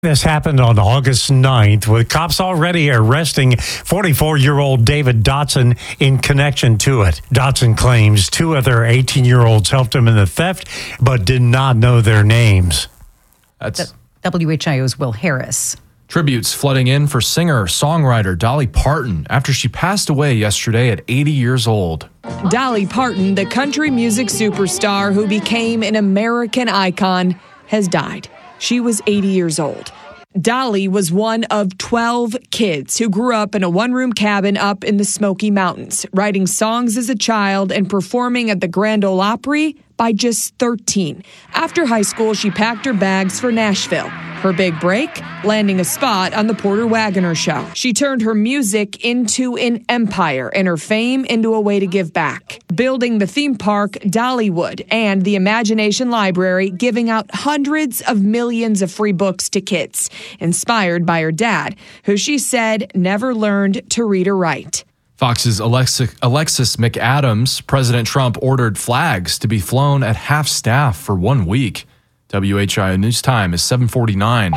This happened on August 9th, with cops already arresting 44-year-old David Dotson in connection to it. Dotson claims two other 18-year-olds helped him in the theft, but did not know their names. That's WHIO's Will Harris. Tributes flooding in for singer-songwriter Dolly Parton after she passed away yesterday at 80 years old. Dolly Parton, the country music superstar who became an American icon, has died. She was 80 years old. Dolly was one of 12 kids who grew up in a one-room cabin up in the Smoky Mountains, writing songs as a child and performing at the Grand Ole Opry by just 13. After high school, she packed her bags for Nashville. Her big break, landing a spot on the Porter Wagoner Show. She turned her music into an empire and her fame into a way to give back, building the theme park Dollywood and the Imagination Library, giving out hundreds of millions of free books to kids, inspired by her dad, who she said never learned to read or write. Fox's Alexis McAdams, President Trump ordered flags to be flown at half staff for 1 week. WHIO News Time is 7:49.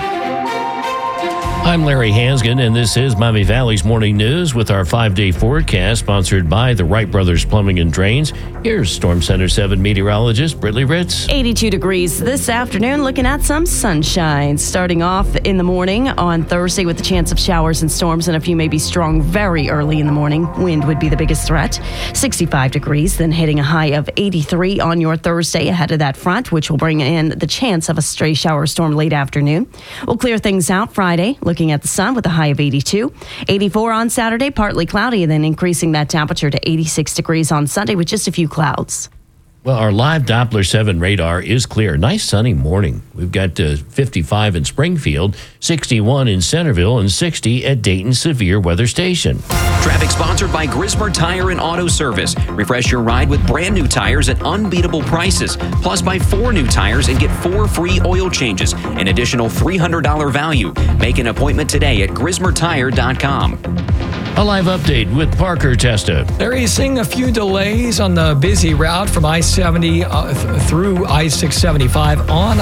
I'm Larry Hansgen, and this is Miami Valley's Morning News with our 5-day forecast sponsored by the Wright Brothers Plumbing and Drains. Here's Storm Center 7 meteorologist Brittany Ritz. 82 degrees this afternoon, looking at some sunshine. Starting off in the morning on Thursday with the chance of showers and storms, and a few may be strong very early in the morning. Wind would be the biggest threat. 65 degrees, then hitting a high of 83 on your Thursday ahead of that front, which will bring in the chance of a stray shower storm late afternoon. We'll clear things out Friday, looking at the sun with a high of 82. 84 on Saturday, partly cloudy, and then increasing that temperature to 86 degrees on Sunday with just a few clouds. Well, our live Doppler 7 radar is clear. Nice sunny morning. We've got 55 in Springfield, 61 in Centerville, and 60 at Dayton Severe Weather Station. Traffic sponsored by Grismer Tire and Auto Service. Refresh your ride with brand new tires at unbeatable prices. Plus, buy 4 new tires and get 4 free oil changes, an additional $300 value. Make an appointment today at GrismerTire.com. A live update with Parker Testa. There is seeing a few delays on the busy route from I-70 through I-675 on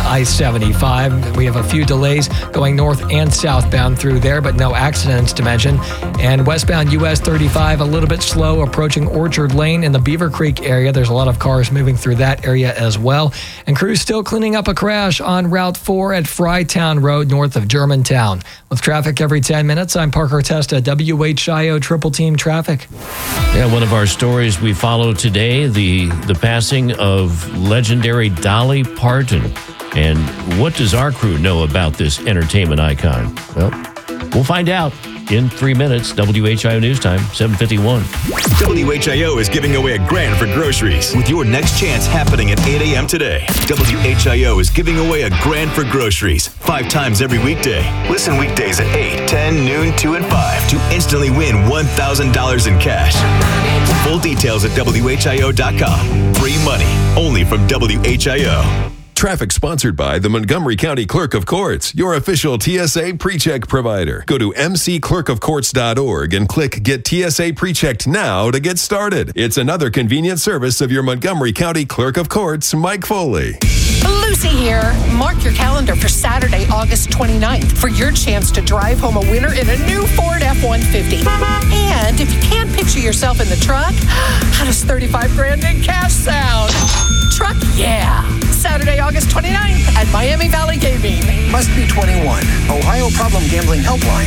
I-75. We have a few delays going north and southbound through there, but no accidents to mention. And westbound US 35, a little bit slow approaching Orchard Lane in the Beaver Creek area. There's a lot of cars moving through that area as well. And crews still cleaning up a crash on Route 4 at Frytown Road north of Germantown. With traffic every 10 minutes, I'm Parker Testa, WHIO Triple Team Traffic. Yeah, one of our stories we follow today, the passing of legendary Dolly Parton. And what does our crew know about this entertainment icon? Well, we'll find out in 3 minutes. WHIO News Time, 7:51. WHIO is giving away $1,000 for groceries with your next chance happening at 8 a.m. today. WHIO is giving away $1,000 for groceries 5 times every weekday. Listen weekdays at 8, 10, noon, 2, and 5 to instantly win $1,000 in cash. Full details at WHIO.com. Free money only from WHIO. Traffic sponsored by the Montgomery County Clerk of Courts, your official TSA PreCheck provider. Go to mcclerkofcourts.org and click Get TSA PreChecked now to get started. It's another convenient service of your Montgomery County Clerk of Courts, Mike Foley. Lucy here. Mark your calendar for Saturday, August 29th for your chance to drive home a winner in a new Ford F-150. And if you can't picture yourself in the truck, how does $35,000 in cash sound? Truck, yeah. Saturday, August 29th at Miami Valley Gaming. Must be 21. Ohio Problem Gambling Helpline,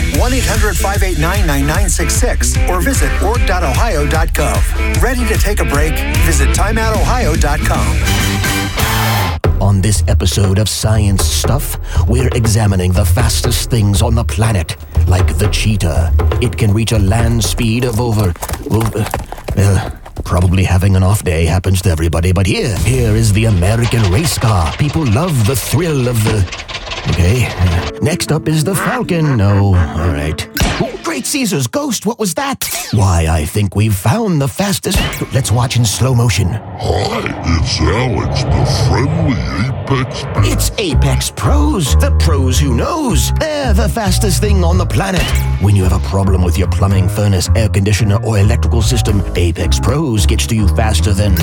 1-800-589-9966 or visit org.ohio.gov. Ready to take a break? Visit timeoutohio.com. On this episode of Science Stuff, we're examining the fastest things on the planet, like the cheetah. It can reach a land speed of probably having an off day happens to everybody, but here is the American race car. People love the thrill of the... Okay, next up is the Falcon. No, all right. Great Caesar's ghost, what was that? Why, I think we've found the fastest. Let's watch in slow motion. Hi, it's Alex, the friendly Apex. It's Apex Pros, the pros who knows. They're the fastest thing on the planet. When you have a problem with your plumbing, furnace, air conditioner, or electrical system, Apex Pros gets to you faster than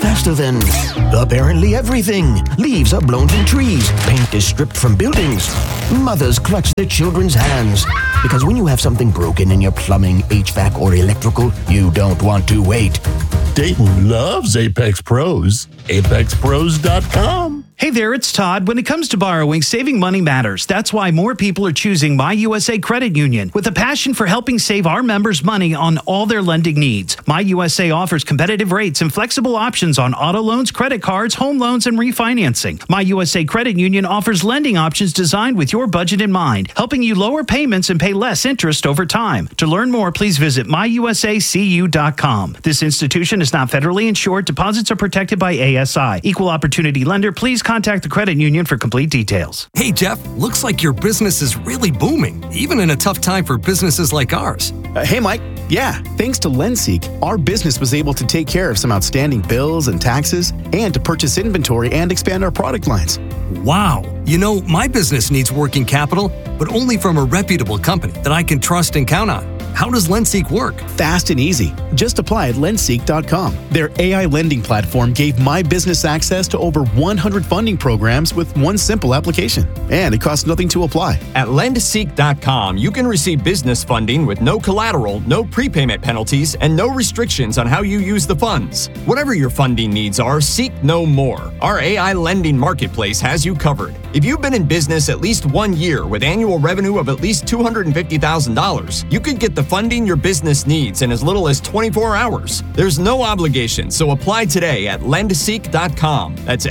apparently everything. Leaves are blown from trees. Paint is stripped from buildings. Mothers clutch their children's hands. Because when you have something broken in your plumbing, HVAC, or electrical, you don't want to wait. Dayton loves Apex Pros. ApexPros.com. Hey there, it's Todd. When it comes to borrowing, saving money matters. That's why more people are choosing My USA Credit Union with a passion for helping save our members money on all their lending needs. My USA offers competitive rates and flexible options on auto loans, credit cards, home loans, and refinancing. My USA Credit Union offers lending options designed with your budget in mind, helping you lower payments and pay less interest over time. To learn more, please visit myusacu.com. This institution is not federally insured. Deposits are protected by ASI. Equal opportunity lender. Please contact the credit union for complete details. Hey, Jeff, looks like your business is really booming, even in a tough time for businesses like ours. Hey, Mike. Yeah, thanks to LendSeek, our business was able to take care of some outstanding bills and taxes and to purchase inventory and expand our product lines. Wow. You know, my business needs working capital, but only from a reputable company that I can trust and count on. How does LendSeek work? Fast and easy. Just apply at lendseek.com. Their AI lending platform gave my business access to over 100 funding programs with one simple application. And it costs nothing to apply. At lendseek.com, you can receive business funding with no collateral, no prepayment penalties, and no restrictions on how you use the funds. Whatever your funding needs are, seek no more. Our AI lending marketplace has you covered. If you've been in business at least 1 year with annual revenue of at least $250,000, you could get the funding your business needs in as little as 24 hours. There's no obligation, so apply today at lendseek.com. That's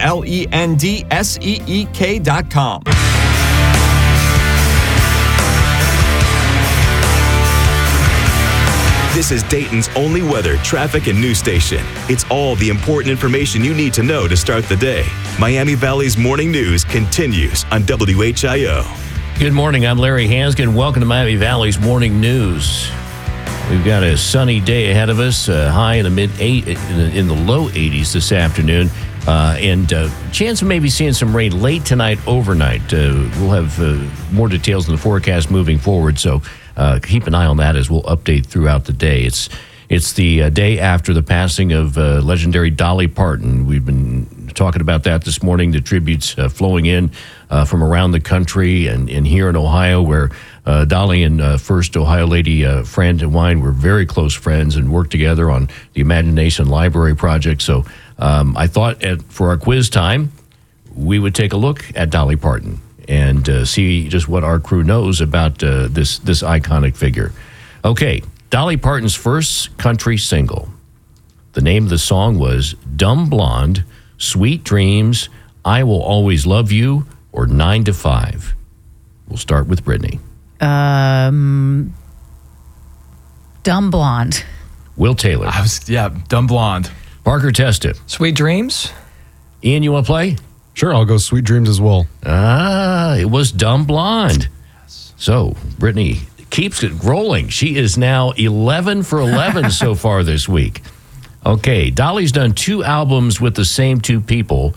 LENDSEEK.com. This is Dayton's only weather, traffic, and news station. It's all the important information you need to know to start the day. Miami Valley's morning news continues on WHIO. Good morning. I'm Larry Hanskin. Welcome to Miami Valley's morning news. We've got a sunny day ahead of us. High in the low 80s this afternoon, and chance of maybe seeing some rain late tonight, overnight. We'll have more details in the forecast moving forward. So keep an eye on that as we'll update throughout the day. It's the day after the passing of legendary Dolly Parton. We've been talking about that this morning. The tributes flowing in from around the country and here in Ohio, where Dolly and First Ohio Lady Fran DeWine were very close friends and worked together on the Imagination Library project. So I thought for our quiz time, we would take a look at Dolly Parton and see just what our crew knows about this iconic figure. Okay, Dolly Parton's first country single. The name of the song was Dumb Blonde, Sweet Dreams, I Will Always Love You, or 9 to 5. We'll start with Brittany. Dumb Blonde. Will Taylor. Dumb Blonde. Parker Testa. Sweet Dreams. Ian, you want to play? Sure, I'll go Sweet Dreams as well. It was Dumb Blonde. Yes. So, Brittany keeps it rolling. She is now 11 for 11 so far this week. Okay, Dolly's done 2 albums with the same 2 people.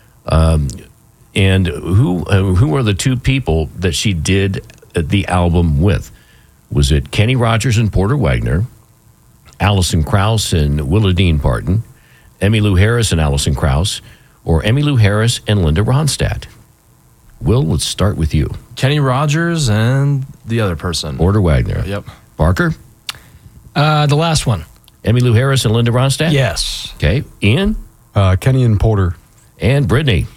And who are the 2 people that she did the album with? Was it Kenny Rogers and Porter Wagoner, Alison Krauss and Willa Dean Parton, Emmylou Harris and Alison Krauss, or Emmylou Harris and Linda Ronstadt? Will, let's start with you. Kenny Rogers and the other person. Porter Wagoner. Yep. Parker? The last one. Emmylou Harris and Linda Ronstadt? Yes. Okay. Ian? Kenny and Porter. And Brittany?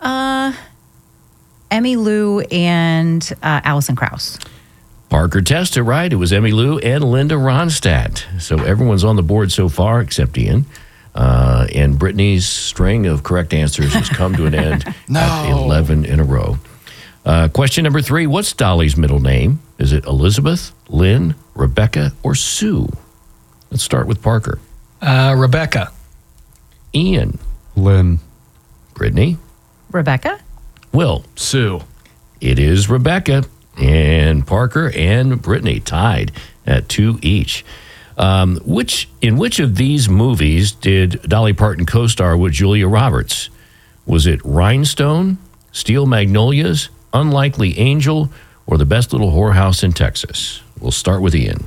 Emmylou and Alison Krauss. Parker Testa, right? It was Emmylou and Linda Ronstadt. So everyone's on the board so far except Ian. And Brittany's string of correct answers has come to an end at 11 in a row. Question number 3. What's Dolly's middle name? Is it Elizabeth, Lynn, Rebecca, or Sue? Let's start with Parker. Rebecca. Ian. Lynn. Brittany. Rebecca. Will. Sue. It is Rebecca. And Parker and Brittany tied at 2 each. In which of these movies did Dolly Parton co-star with Julia Roberts? Was it Rhinestone, Steel Magnolias, Unlikely Angel, or The Best Little Whorehouse in Texas? We'll start with Ian.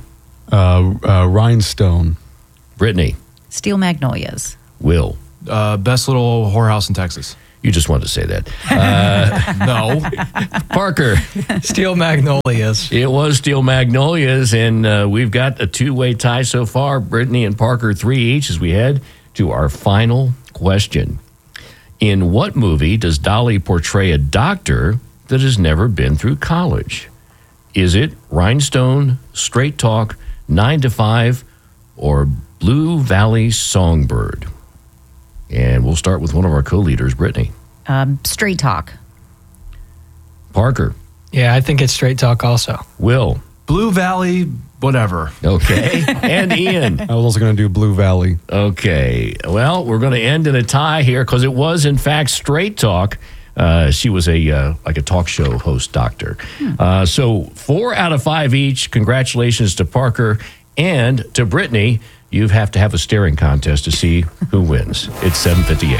Rhinestone. Brittany. Steel Magnolias. Will. Best Little Whorehouse in Texas. You just wanted to say that. No. Parker. Steel Magnolias. It was Steel Magnolias, and we've got a two-way tie so far. Brittany and Parker 3 each as we head to our final question. In what movie does Dolly portray a doctor that has never been through college? Is it Rhinestone, Straight Talk, 9 to 5, or Blue Valley Songbird? And we'll start with one of our co-leaders, Brittany. Straight Talk. Parker. Yeah, I think it's Straight Talk also. Will. Blue Valley, whatever. Okay. And Ian. I was also going to do Blue Valley. Okay. Well, we're going to end in a tie here because it was, in fact, Straight Talk. She was like a talk show host doctor. So 4 out of 5 each. Congratulations to Parker and to Brittany. You have to have a staring contest to see who wins. It's 7:58.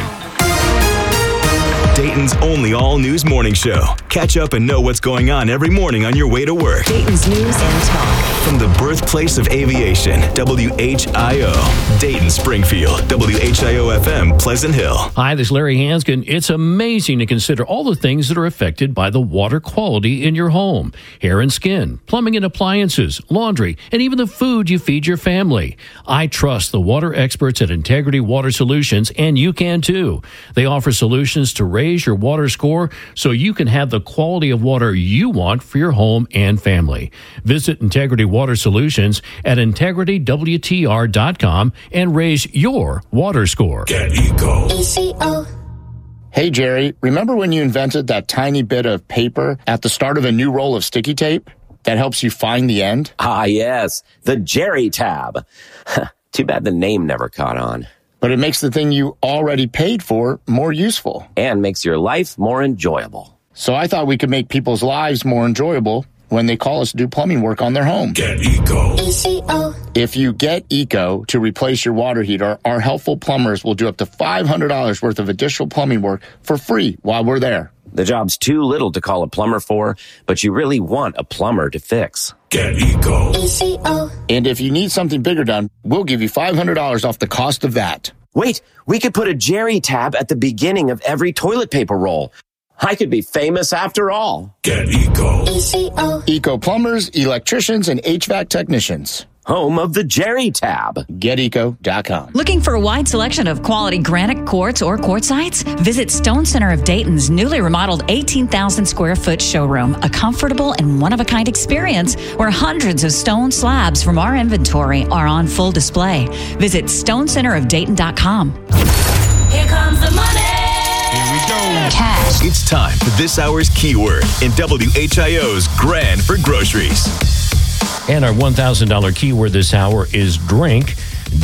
Dayton's only all-news morning show. Catch up and know what's going on every morning on your way to work. Dayton's News and Talk. From the birthplace of aviation, WHIO. Dayton, Springfield, WHIO-FM, Pleasant Hill. Hi, this is Larry Hanskin. It's amazing to consider all the things that are affected by the water quality in your home. Hair and skin, plumbing and appliances, laundry, and even the food you feed your family. I trust the water experts at Integrity Water Solutions, and you can too. They offer solutions to raise your water score so you can have the quality of water you want for your home and family. Visit Integrity Water Solutions at integritywtr.com and raise your water score. Get Eco. Hey, Jerry, remember when you invented that tiny bit of paper at the start of a new roll of sticky tape that helps you find the end? Ah, yes, the Jerry tab. Too bad the name never caught on. But it makes the thing you already paid for more useful. And makes your life more enjoyable. So I thought we could make people's lives more enjoyable when they call us to do plumbing work on their home. Get Eco. If you get Eco to replace your water heater, our helpful plumbers will do up to $500 worth of additional plumbing work for free while we're there. The job's too little to call a plumber for, but you really want a plumber to fix. Get Eco. And if you need something bigger done, we'll give you $500 off the cost of that. Wait, we could put a Jerry tab at the beginning of every toilet paper roll. I could be famous after all. Get Eco. Eco plumbers, electricians, and HVAC technicians. Home of the Jerry tab. GetEco.com. Looking for a wide selection of quality granite quartz or quartzites? Visit Stone Center of Dayton's newly remodeled 18,000 square foot showroom, a comfortable and one-of-a-kind experience where hundreds of stone slabs from our inventory are on full display. Visit stonecenterofdayton.com. Here comes the money. Here we go. Cash. It's time for this hour's keyword in WHIO's Grand for Groceries. And our $1,000 keyword this hour is drink,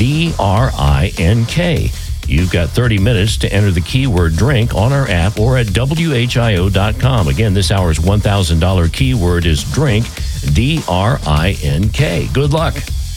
D-R-I-N-K. You've got 30 minutes to enter the keyword drink on our app or at WHIO.com. Again, this hour's $1,000 keyword is drink, D-R-I-N-K. Good luck.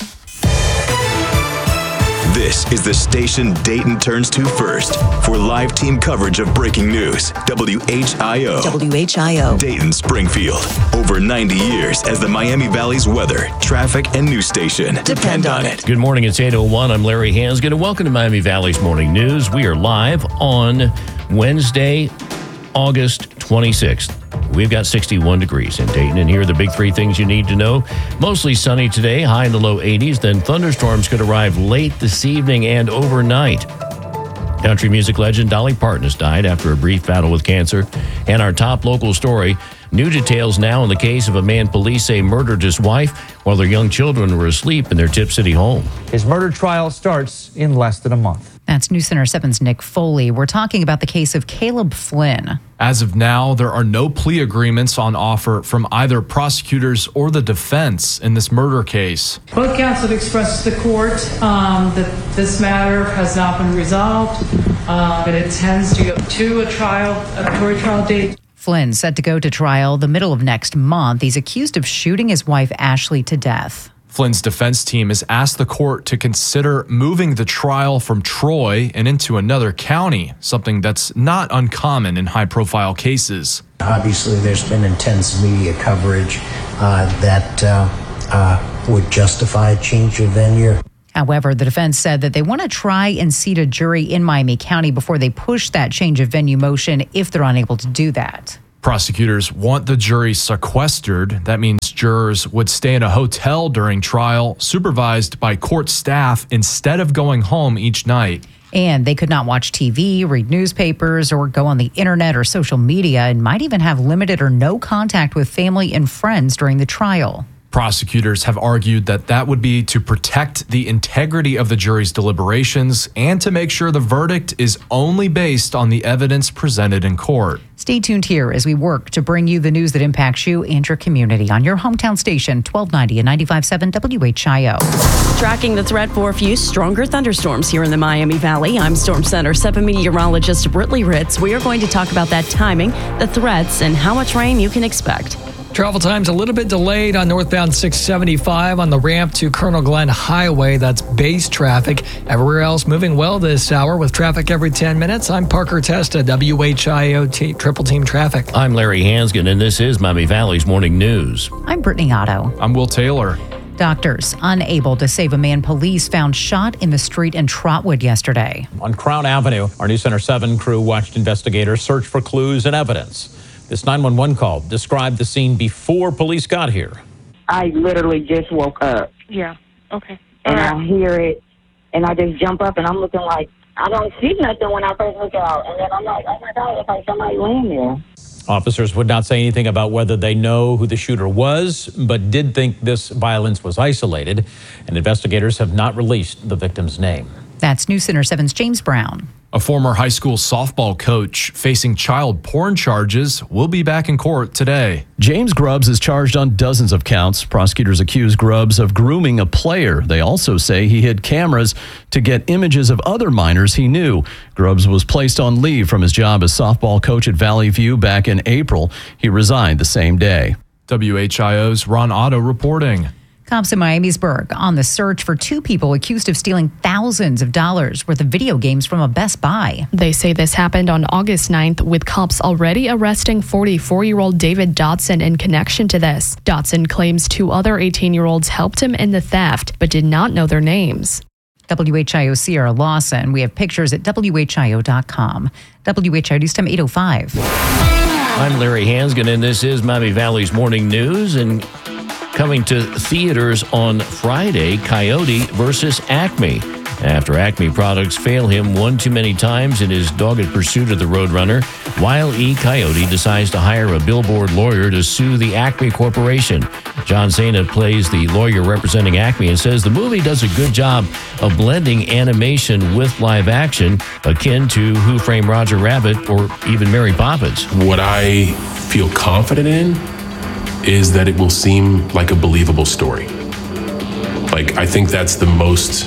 This is the station Dayton turns to first for live team coverage of breaking news. WHIO. WHIO. Dayton, Springfield. Over 90 years as the Miami Valley's weather, traffic, and news station. Depend on it. Good morning. It's 8:01. I'm Larry Hansgen, and welcome to Miami Valley's Morning News. We are live on Wednesday, August 26th. We've got 61 degrees in Dayton, and here are the big 3 things you need to know. Mostly sunny today, high in the low 80s. Then thunderstorms could arrive late this evening and overnight. Country music legend Dolly Parton has died after a brief battle with cancer. And our top local story, new details now in the case of a man police say murdered his wife while their young children were asleep in their Tip City home. His murder trial starts in less than a month. That's News Center 7's Nick Foley. We're talking about the case of Caleb Flynn. As of now, there are no plea agreements on offer from either prosecutors or the defense in this murder case. Both counsel expressed to the court that this matter has not been resolved, but it tends to go to a trial, a jury trial date. Flynn set to go to trial the middle of next month. He's accused of shooting his wife, Ashley, to death. Flynn's defense team has asked the court to consider moving the trial from Troy and into another county, something that's not uncommon in high-profile cases. Obviously, there's been intense media coverage that would justify a change of venue. However, the defense said that they want to try and seat a jury in Miami County before they push that change of venue motion if they're unable to do that. Prosecutors want the jury sequestered. That means jurors would stay in a hotel during trial, supervised by court staff instead of going home each night. And they could not watch TV, read newspapers, or go on the internet or social media, and might even have limited or no contact with family and friends during the trial. Prosecutors have argued that that would be to protect the integrity of the jury's deliberations and to make sure the verdict is only based on the evidence presented in court. Stay tuned here as we work to bring you the news that impacts you and your community on your hometown station, 1290 and 95.7 WHIO. Tracking the threat for a few stronger thunderstorms here in the Miami Valley. I'm Storm Center 7 meteorologist Britley Ritz. We are going to talk about that timing, the threats, and how much rain you can expect. Travel time's a little bit delayed on northbound 675 on the ramp to Colonel Glenn Highway. That's base traffic. Everywhere else moving well this hour with traffic every 10 minutes. I'm Parker Testa, WHIO Triple Team Traffic. I'm Larry Hansgen, and this is Miami Valley's Morning News. I'm Brittany Otto. I'm Will Taylor. Doctors unable to save a man police found shot in the street in Trotwood yesterday. On Crown Avenue, our News Center 7 crew watched investigators search for clues and evidence. This 911 call described the scene before police got here. I literally just woke up. Yeah, okay. And I hear it, and I just jump up, and I'm looking like, I don't see nothing when I first look out. And then I'm like, oh my God, it's like somebody laying there. Officers would not say anything about whether they know who the shooter was, but did think this violence was isolated, and investigators have not released the victim's name. That's News Center 7's James Brown. A former high school softball coach facing child porn charges will be back in court today. James Grubbs is charged on dozens of counts. Prosecutors accuse Grubbs of grooming a player. They also say he hid cameras to get images of other minors he knew. Grubbs was placed on leave from his job as softball coach at Valley View back in April. He resigned the same day. WHIO's Ron Otto reporting. Cops in Miamisburg on the search for two people accused of stealing thousands of dollars worth of video games from a Best Buy. They say this happened on August 9th, with cops already arresting 44-year-old David Dotson in connection to this. Dotson claims two other 18-year-olds helped him in the theft, but did not know their names. WHIO Sierra Lawson. We have pictures at WHIO.com. WHIO News Time 8:05. I'm Larry Hansgen, and this is Miami Valley's Morning News. And coming to theaters on Friday, Coyote versus Acme. After Acme products fail him one too many times in his dogged pursuit of the Roadrunner, Wile E. Coyote decides to hire a billboard lawyer to sue the Acme Corporation. John Cena plays the lawyer representing Acme and says the movie does a good job of blending animation with live action, akin to Who Framed Roger Rabbit or even Mary Poppins. What I feel confident in is that it will seem like a believable story. Like, I think that's the most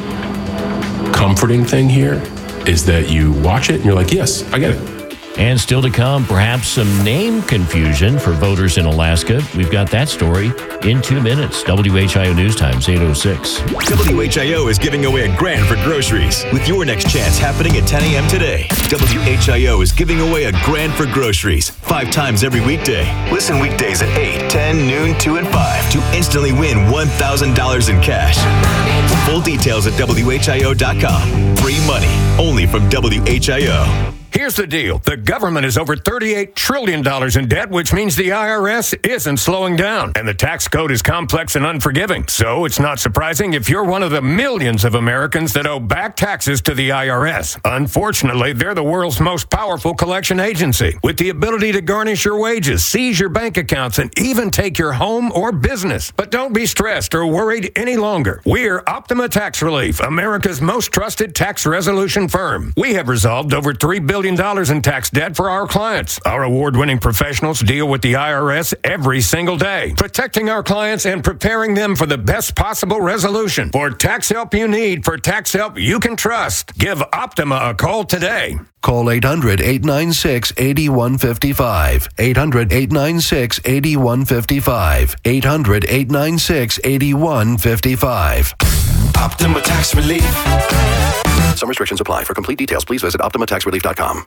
comforting thing here, is that you watch it and you're like, yes, I get it. And still to come, perhaps some name confusion for voters in Alaska. We've got that story in 2 minutes. WHIO News Times 8:06. WHIO is giving away $1,000 for groceries with your next chance happening at 10 a.m. today. WHIO is giving away $1,000 for groceries 5 times every weekday. Listen weekdays at 8, 10, noon, 2, and 5 to instantly win $1,000 in cash. Full details at WHIO.com. Free money only from WHIO. Here's the deal. The government is over $38 trillion in debt, which means the IRS isn't slowing down. And the tax code is complex and unforgiving. So it's not surprising if you're one of the millions of Americans that owe back taxes to the IRS. Unfortunately, they're the world's most powerful collection agency, with the ability to garnish your wages, seize your bank accounts, and even take your home or business. But don't be stressed or worried any longer. We're Optima Tax Relief, America's most trusted tax resolution firm. We have resolved over $3 billion $1,000 in tax debt for our clients. Our award-winning professionals deal with the IRS every single day, protecting our clients and preparing them for the best possible resolution. For tax help you need, for tax help you can trust, give Optima a call today. Call 800-896-8155. 800-896-8155. 800-896-8155. Optima Tax Relief. Some restrictions apply. For complete details, please visit OptimaTaxRelief.com.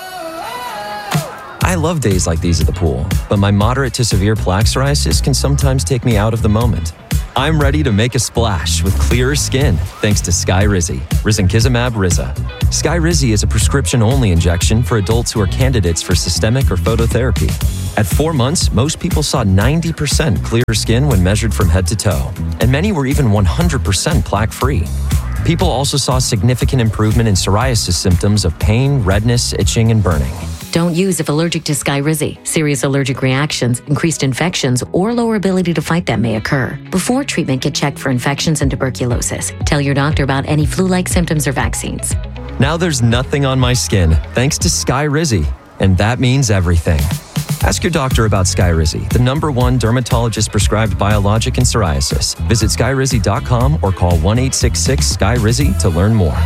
I love days like these at the pool, but my moderate to severe plaque psoriasis can sometimes take me out of the moment. I'm ready to make a splash with clearer skin thanks to Skyrizi, risankizumab Riza. Skyrizi is a prescription-only injection for adults who are candidates for systemic or phototherapy. At 4 months, most people saw 90% clearer skin when measured from head to toe, and many were even 100% plaque-free. People also saw significant improvement in psoriasis symptoms of pain, redness, itching, and burning. Don't use if allergic to Skyrizi. Serious allergic reactions, increased infections, or lower ability to fight them may occur. Before treatment, get checked for infections and tuberculosis. Tell your doctor about any flu-like symptoms or vaccines. Now there's nothing on my skin thanks to Skyrizi, and that means everything. Ask your doctor about Skyrizi, the #1 dermatologist-prescribed biologic in psoriasis. Visit Skyrizi.com or call 1-866-SKY-RIZI to learn more.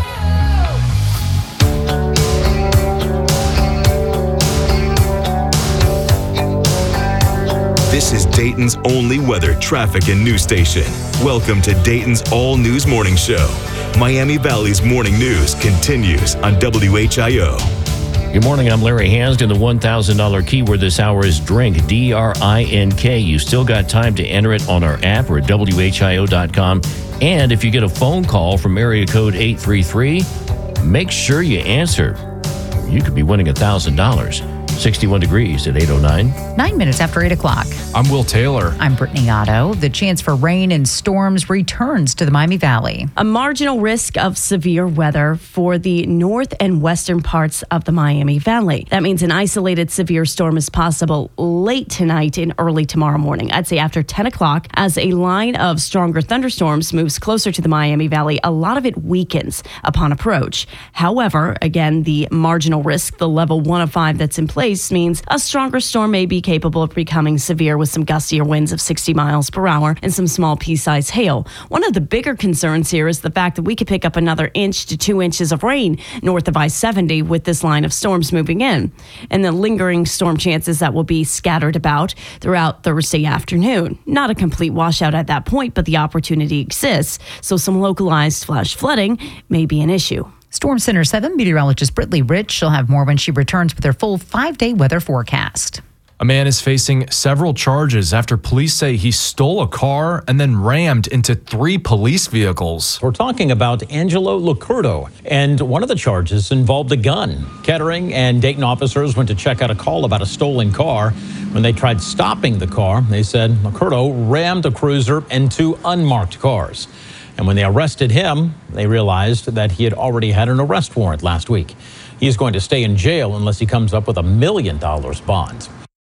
This is Dayton's only weather, traffic, and news station. Welcome to Dayton's All News Morning Show. Miami Valley's morning news continues on WHIO. Good morning, I'm Larry Hansden. The $1,000 keyword this hour is DRINK, D-R-I-N-K. You still got time to enter it on our app or at WHIO.com. And if you get a phone call from area code 833, make sure you answer. You could be winning $1,000. 61 degrees at 8:09. 9 minutes after 8 o'clock. I'm Will Taylor. I'm Brittany Otto. The chance for rain and storms returns to the Miami Valley. A marginal risk of severe weather for the north and western parts of the Miami Valley. That means an isolated severe storm is possible late tonight and early tomorrow morning. I'd say after 10 o'clock, as a line of stronger thunderstorms moves closer to the Miami Valley, a lot of it weakens upon approach. However, again, the marginal risk, the level 1 of 5 that's in place, means a stronger storm may be capable of becoming severe with some gustier winds of 60 miles per hour and some small pea-sized hail. One of the bigger concerns here is the fact that we could pick up another 1 to 2 inches of rain north of I-70 with this line of storms moving in, and the lingering storm chances that will be scattered about throughout Thursday afternoon. Not a complete washout at that point, but the opportunity exists, so some localized flash flooding may be an issue. Storm Center 7 meteorologist Brittany Rich. She'll have more when she returns with her full 5-day weather forecast. A man is facing several charges after police say he stole a car and then rammed into 3 police vehicles. We're talking about Angelo Licurdo, and one of the charges involved a gun. Kettering and Dayton officers went to check out a call about a stolen car. When they tried stopping the car, they said Licurdo rammed a cruiser and 2 unmarked cars. And when they arrested him, they realized that he had already had an arrest warrant last week. He's going to stay in jail unless he comes up with $1 million bond.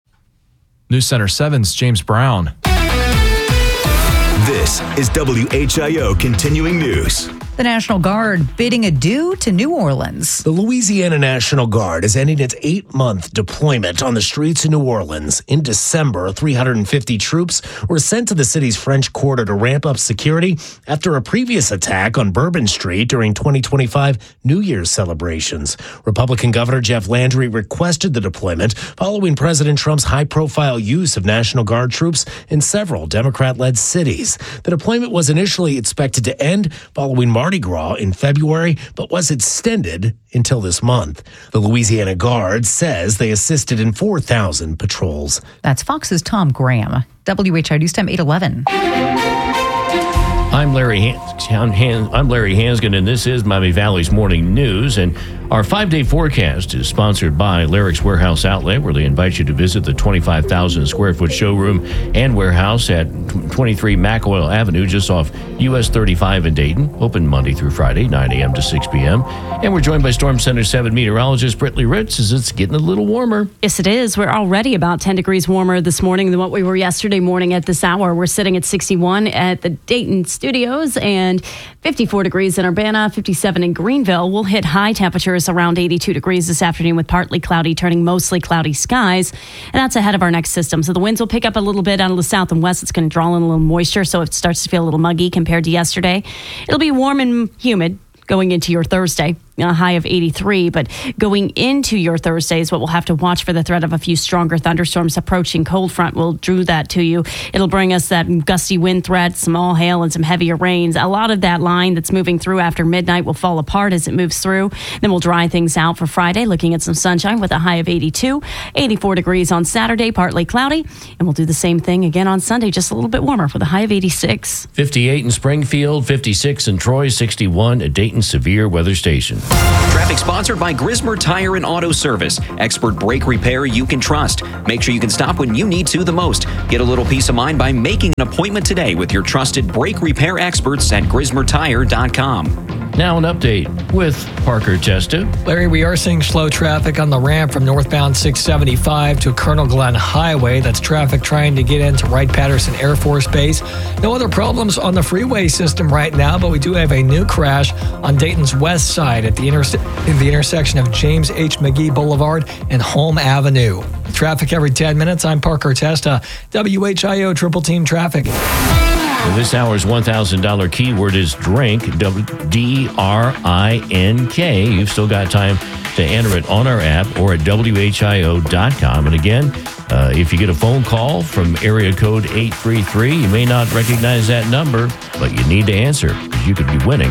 News Center 7's James Brown. This is WHIO Continuing News. The National Guard bidding adieu to New Orleans. The Louisiana National Guard is ending its 8-month deployment on the streets of New Orleans. In December, 350 troops were sent to the city's French Quarter to ramp up security after a previous attack on Bourbon Street during 2025 New Year's celebrations. Republican Governor Jeff Landry requested the deployment following President Trump's high-profile use of National Guard troops in several Democrat-led cities. The deployment was initially expected to end following Mardi Gras in February, but was extended until this month. The Louisiana Guard says they assisted in 4,000 patrols. That's Fox's Tom Graham. WHIO News Time 8:11. I'm Larry Hansgen, and this is Miami Valley's Morning News. And our 5-day forecast is sponsored by Larrick's Warehouse Outlet, where they invite you to visit the 25,000 square foot showroom and warehouse at 23 McElroy Avenue, just off US 35 in Dayton. Open Monday through Friday, 9 a.m. to 6 p.m. And we're joined by Storm Center 7 meteorologist Brittany Ritz as it's getting a little warmer. Yes, it is. We're already about 10 degrees warmer this morning than what we were yesterday morning at this hour. We're sitting at 61 at the Dayton State studios, and 54 degrees in Urbana, 57 in Greenville. We'll hit high temperatures around 82 degrees this afternoon with partly cloudy, turning mostly cloudy skies. And that's ahead of our next system. So the winds will pick up a little bit out of the south and west. It's going to draw in a little moisture, so it starts to feel a little muggy compared to yesterday. It'll be warm and humid going into your Thursday, a high of 83. But going into your Thursday is what we'll have to watch for the threat of a few stronger thunderstorms approaching. Cold front will drew that to you. It'll bring us that gusty wind threat, small hail, and some heavier rains. A lot of that line that's moving through after midnight will fall apart as it moves through. Then we'll dry things out for Friday, looking at some sunshine with a high of 82. 84 degrees on Saturday, partly cloudy. And we'll do the same thing again on Sunday, just a little bit warmer with a high of 86. 58 in Springfield, 56 in Troy, 61 at Dayton Severe Weather Station. Traffic sponsored by Grismer Tire and Auto Service. Expert brake repair you can trust. Make sure you can stop when you need to the most. Get a little peace of mind by making an appointment today with your trusted brake repair experts at GrismerTire.com. Now an update with Parker Testa. Larry, we are seeing slow traffic on the ramp from northbound 675 to Colonel Glenn Highway. That's traffic trying to get into Wright-Patterson Air Force Base. No other problems on the freeway system right now, but we do have a new crash on Dayton's west side at the intersection of James H. McGee Boulevard and Holm Avenue. Traffic every 10 minutes. I'm Parker Testa, WHIO Triple Team Traffic. Well, this hour's $1,000 keyword is drink, D-R-I-N-K. You've still got time to enter it on our app or at WHIO.com. And again, if you get a phone call from area code 833, you may not recognize that number, but you need to answer because you could be winning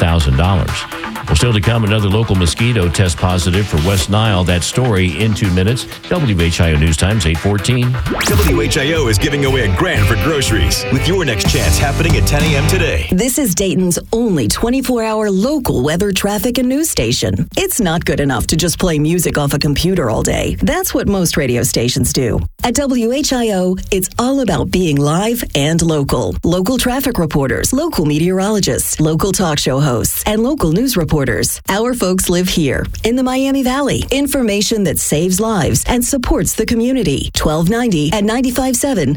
$1,000. Well, still to come, another local mosquito test positive for West Nile. That story in 2 minutes. WHIO News Times 8:14. WHIO is giving away $1,000 for groceries with your next chance happening at 10 a.m. today. This is Dayton's only 24-hour local weather, traffic, and news station. It's not good enough to just play music off a computer all day. That's what most radio stations do. At WHIO, it's all about being live and local. Local traffic reporters, local meteorologists, local talk show hosts, and local news reporters. Our folks live here in the Miami Valley. Information that saves lives and supports the community. 1290 and 95.7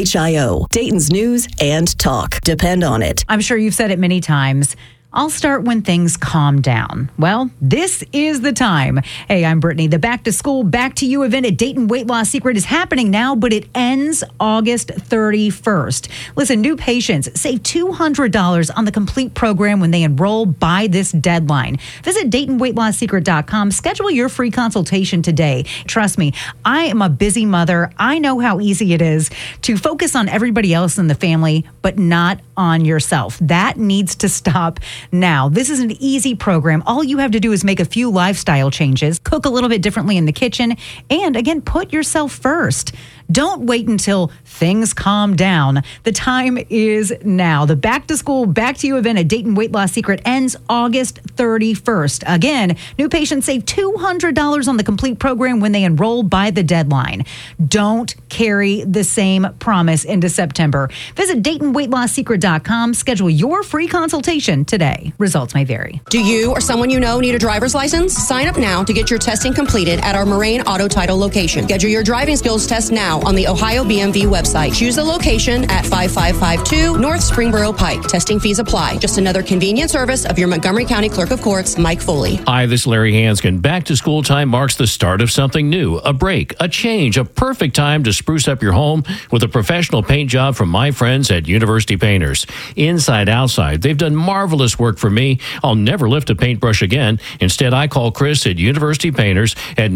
WHIO. Dayton's news and talk. Depend on it. I'm sure you've said it many times. I'll start when things calm down. Well, this is the time. Hey, I'm Brittany. The Back to School, Back to You event at Dayton Weight Loss Secret is happening now, but it ends August 31st. Listen, new patients save $200 on the complete program when they enroll by this deadline. Visit DaytonWeightLossSecret.com. Schedule your free consultation today. Trust me, I am a busy mother. I know how easy it is to focus on everybody else in the family, but not on yourself. That needs to stop now. This is an easy program. All you have to do is make a few lifestyle changes, cook a little bit differently in the kitchen, and again, put yourself first. Don't wait until things calm down. The time is now. The Back to School, Back to You event at Dayton Weight Loss Secret ends August 31st. Again, new patients save $200 on the complete program when they enroll by the deadline. Don't carry the same promise into September. Visit DaytonWeightLossSecret.com. Schedule your free consultation today. Results may vary. Do you or someone you know need a driver's license? Sign up now to get your testing completed at our Moraine Auto Title location. Schedule your driving skills test now on the Ohio BMV website. Choose the location at 5552 North Springboro Pike. Testing fees apply. Just another convenient service of your Montgomery County Clerk of Courts, Mike Foley. Hi, this is Larry Hanskin. Back to school time marks the start of something new, a break, a change, a perfect time to spruce up your home with a professional paint job from my friends at University Painters. Inside, outside, they've done marvelous work for me. I'll never lift a paintbrush again. Instead, I call Chris at University Painters at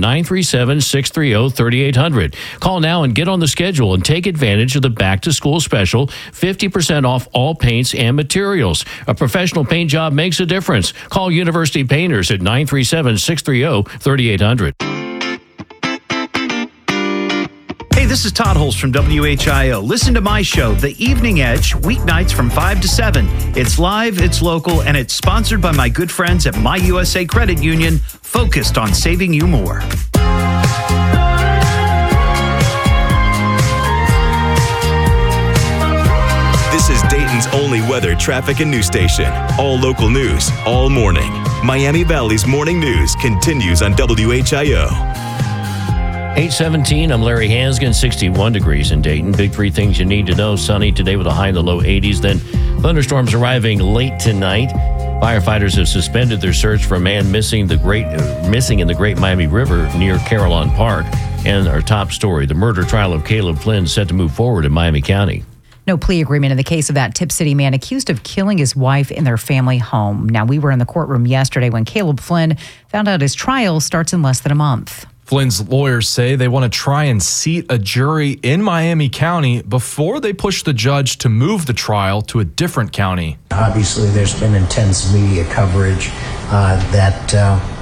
937-630-3800. Call now and get on the schedule and take advantage of the back to school special, 50% off all paints and materials. A professional paint job makes a difference. Call University Painters at 937-630-3800. Hey, this is Todd Holst from WHIO. Listen to my show, The Evening Edge, weeknights from 5 to 7. It's live, it's local, and it's sponsored by my good friends at My USA Credit Union, focused on saving you more. This is Dayton's only weather, traffic, and news station. All local news, all morning. Miami Valley's morning news continues on WHIO. 8:17, I'm Larry Hanskin, 61 degrees in Dayton. Big three things you need to know. Sunny today with a high in the low 80s. Then Thunderstorms arriving late tonight. Firefighters have suspended their search for a man missing in the Great Miami River near Carillon Park. And our top story, the murder trial of Caleb Flynn set to move forward in Miami County. No plea agreement in the case of that Tip City man accused of killing his wife in their family home. Now, we were in the courtroom yesterday when Caleb Flynn found out his trial starts in less than a month. Flynn's lawyers say they want to try and seat a jury in Miami County before they push the judge to move the trial to a different county. Obviously, there's been intense media coverage that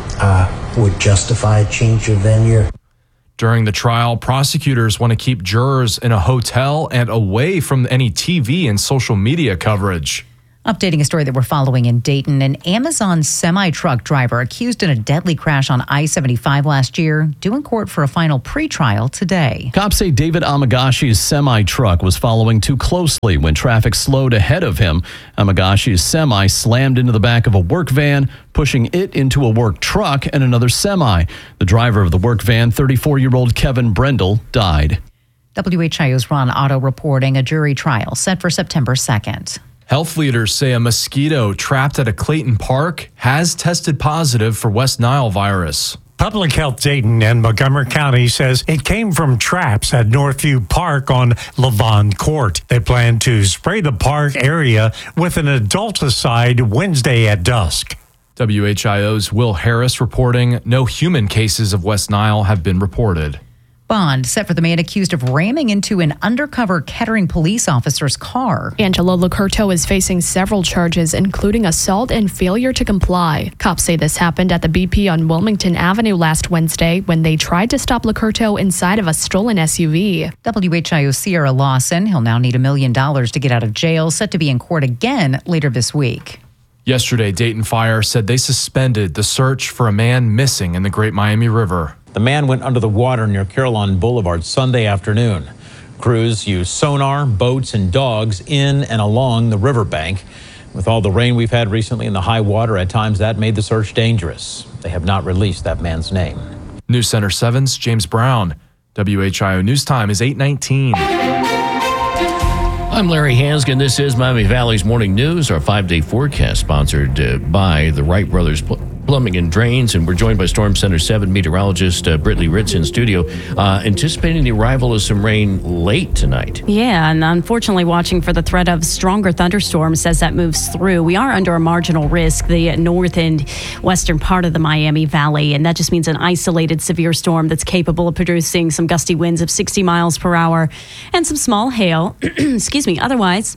would justify a change of venue. During the trial, prosecutors want to keep jurors in a hotel and away from any TV and social media coverage. Updating a story that we're following in Dayton, an Amazon semi-truck driver accused in a deadly crash on I-75 last year, due in court for a final pretrial today. Cops say David Amagashi's semi-truck was following too closely when traffic slowed ahead of him. Amagashi's semi slammed into the back of a work van, pushing it into a work truck and another semi. The driver of the work van, 34-year-old Kevin Brendel, died. WHIO's Ron Otto reporting a jury trial set for September 2nd. Health leaders say a mosquito trapped at a Clayton Park has tested positive for West Nile virus. Public Health Dayton and Montgomery County says it came from traps at Northview Park on Lavon Court. They plan to spray the park area with an adulticide Wednesday at dusk. WHIO's Will Harris reporting no human cases of West Nile have been reported. Bond set for the man accused of ramming into an undercover Kettering police officer's car. Angelo Locurto is facing several charges, including assault and failure to comply. Cops say this happened at the BP on Wilmington Avenue last Wednesday when they tried to stop Locurto inside of a stolen SUV. WHIO's Sierra Lawson, he'll now need $1 million to get out of jail, set to be in court again later this week. Yesterday, Dayton Fire said they suspended the search for a man missing in the Great Miami River. The man went under the water near Carillon Boulevard Sunday afternoon. Crews used sonar, boats, and dogs in and along the riverbank. With all the rain we've had recently and the high water at times, that made the search dangerous. They have not released that man's name. News Center 7's James Brown. WHIO News Time is 8:19. I'm Larry Hansgen. This is Miami Valley's Morning News, our 5-day forecast sponsored by the Wright Brothers Plumbing and Drains. And we're joined by Storm Center 7 meteorologist Brittany Ritz in studio, anticipating the arrival of some rain late tonight. Yeah, and unfortunately watching for the threat of stronger thunderstorms as that moves through. We are under a marginal risk, the north and western part of the Miami Valley, and that just means an isolated severe storm that's capable of producing some gusty winds of 60 miles per hour and some small hail. Excuse me. Otherwise,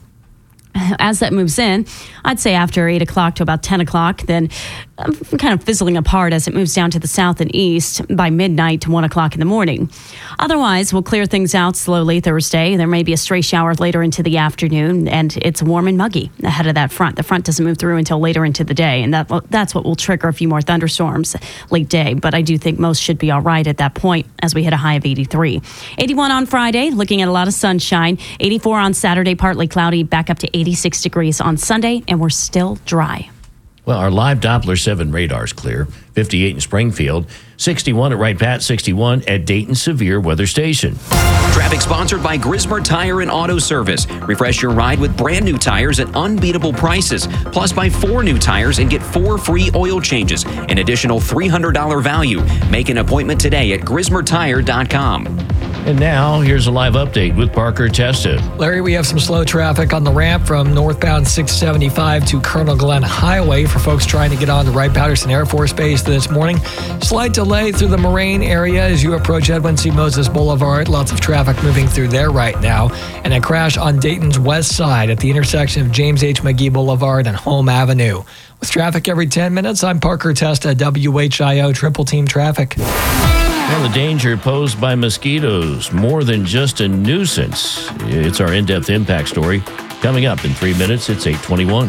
as that moves in, I'd say after 8 o'clock to about 10 o'clock, then kind of fizzling apart as it moves down to the south and east by midnight to 1 o'clock in the morning. Otherwise, we'll clear things out slowly Thursday. There may be a stray shower later into the afternoon, and it's warm and muggy ahead of that front. The front doesn't move through until later into the day, and that's what will trigger a few more thunderstorms late day. But I do think most should be all right at that point as we hit a high of 83. 81 on Friday, looking at a lot of sunshine. 84 on Saturday, partly cloudy, back up to 86 degrees on Sunday, and we're still dry. Well, our live Doppler 7 radar is clear. 58 in Springfield, 61 at Wright Pat, 61 at Dayton Severe Weather Station. Traffic sponsored by Grismer Tire and Auto Service. Refresh your ride with brand new tires at unbeatable prices. Plus, buy 4 new tires and get 4 free oil changes. An additional $300 value. Make an appointment today at GrismerTire.com. And now, here's a live update with Parker Testa. Larry, we have some slow traffic on the ramp from northbound 675 to Colonel Glenn Highway for folks trying to get on the Wright-Patterson Air Force Base this morning. Slight delay through the Moraine area as you approach Edwin C. Moses Boulevard. Lots of traffic moving through there right now. And a crash on Dayton's west side at the intersection of James H. McGee Boulevard and Home Avenue. With traffic every 10 minutes, I'm Parker Testa, WHIO Triple Team Traffic. Well, the danger posed by mosquitoes, more than just a nuisance. It's our in-depth impact story. Coming up in 3 minutes, it's 8:21.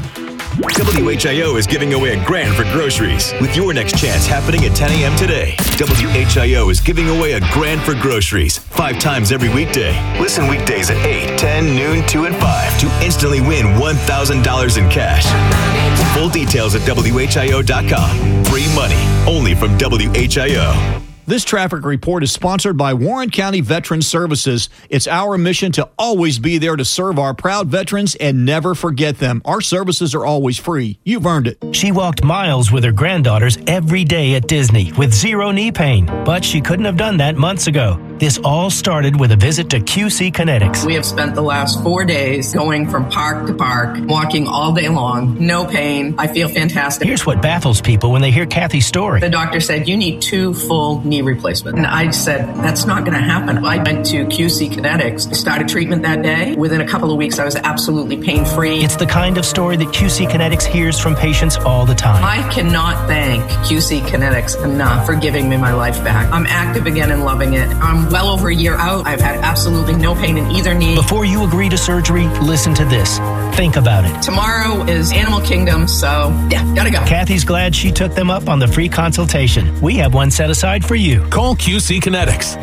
WHIO is giving away $1,000 for groceries with your next chance happening at 10 a.m. today. WHIO is giving away $1,000 for groceries 5 times every weekday. Listen weekdays at 8, 10, noon, 2, and 5 to instantly win $1,000 in cash. Full details at WHIO.com. Free money only from WHIO. This traffic report is sponsored by Warren County Veterans Services. It's our mission to always be there to serve our proud veterans and never forget them. Our services are always free. You've earned it. She walked miles with her granddaughters every day at Disney with zero knee pain, but she couldn't have done that months ago. This all started with a visit to QC Kinetics. We have spent the last 4 days going from park to park, walking all day long, no pain. I feel fantastic. Here's what baffles people when they hear Kathy's story. The doctor said, you need 2 full knee replacements. And I said, that's not going to happen. I went to QC Kinetics. I started treatment that day. Within a couple of weeks, I was absolutely pain-free. It's the kind of story that QC Kinetics hears from patients all the time. I cannot thank QC Kinetics enough for giving me my life back. I'm active again and loving it. I'm well over a year out. I've had absolutely no pain in either knee. Before you agree to surgery, listen to this. Think about it. Tomorrow is Animal Kingdom, so yeah, gotta go. Kathy's glad she took them up on the free consultation. We have one set aside for you. Call QC Kinetics,